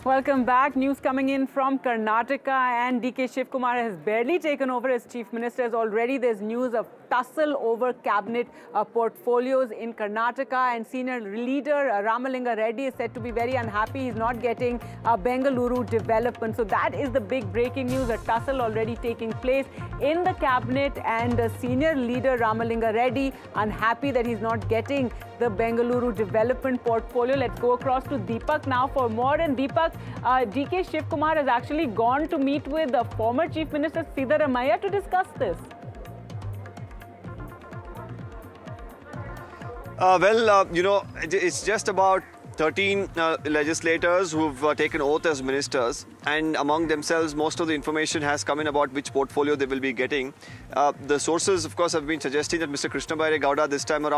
Welcome back. News coming in from Karnataka, and DK Shivkumar has barely taken over as Chief Minister. Already there's news of tussle over cabinet portfolios in Karnataka, and senior leader Ramalinga Reddy is said to be very unhappy. He's not getting Bengaluru development. So that is the big breaking news, a tussle already taking place in the cabinet, and senior leader Ramalinga Reddy unhappy that he's not getting the Bengaluru development portfolio. Let's go across to Deepak now for more. And Deepak, DK Shivkumar has actually gone to meet with the former Chief Minister Siddaramaiah to discuss this. It's just about 13 legislators who've taken oath as ministers, and among themselves most of the information has come in about which portfolio they will be getting. The sources, of course, have been suggesting that Mr. Krishna Baire Gowda this time around